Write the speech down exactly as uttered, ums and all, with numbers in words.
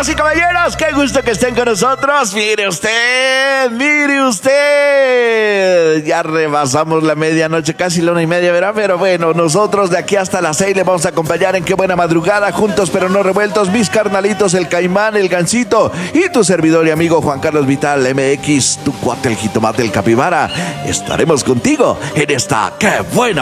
Damas y caballeros, qué gusto que estén con nosotros. Mire usted, mire usted. Ya rebasamos la medianoche, casi la una y media, ¿verdad? Pero bueno, nosotros de aquí hasta las seis le vamos a acompañar en Qué Buena Madrugada, juntos pero no revueltos. Mis carnalitos, el Caimán, el Gansito y tu servidor y amigo Juan Carlos Vital, M X, tu cuate, el jitomate, el capibara. Estaremos contigo en esta Qué Buena